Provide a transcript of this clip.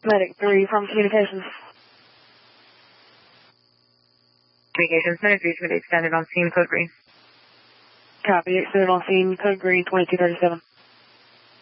Medic 3 from Communications. Communications, Medic 3 to be extended on scene, code green. Copy, extended on scene, code green 2237.